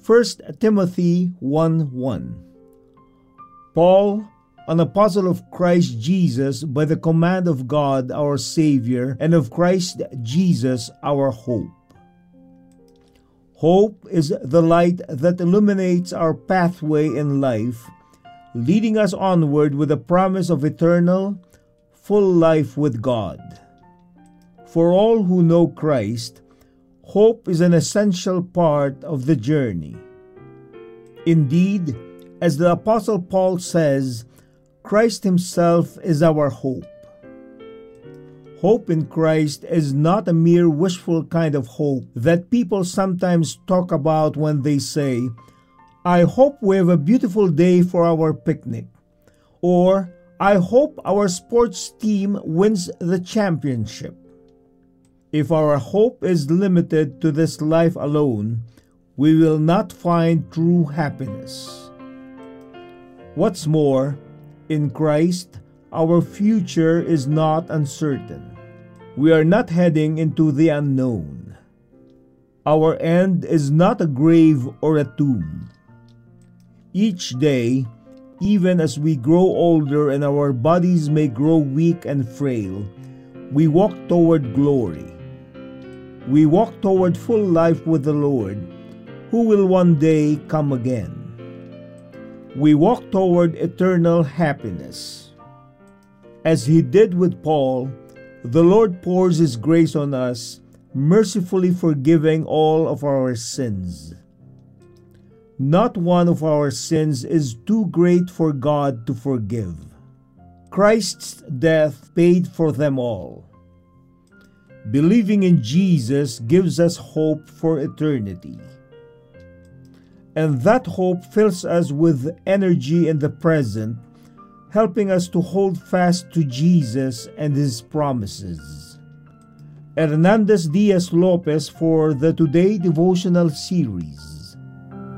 1 Timothy 1:1. Paul, an apostle of Christ Jesus, by the command of God our Savior, and of Christ Jesus our hope. Hope is the light that illuminates our pathway in life, leading us onward with the promise of eternal, full life with God. For all who know Christ, hope is an essential part of the journey. Indeed, as the Apostle Paul says, Christ Himself is our hope. Hope in Christ is not a mere wishful kind of hope that people sometimes talk about when they say, "I hope we have a beautiful day for our picnic," or "I hope our sports team wins the championship." If our hope is limited to this life alone, we will not find true happiness. What's more, in Christ, our future is not uncertain. We are not heading into the unknown. Our end is not a grave or a tomb. Each day, even as we grow older and our bodies may grow weak and frail, we walk toward glory. We walk toward full life with the Lord, who will one day come again. We walk toward eternal happiness. As He did with Paul, the Lord pours His grace on us, mercifully forgiving all of our sins. Not one of our sins is too great for God to forgive. Christ's death paid for them all. Believing in Jesus gives us hope for eternity. And that hope fills us with energy in the present, helping us to hold fast to Jesus and His promises. Hernandez Diaz Lopez for the Today Devotional Series.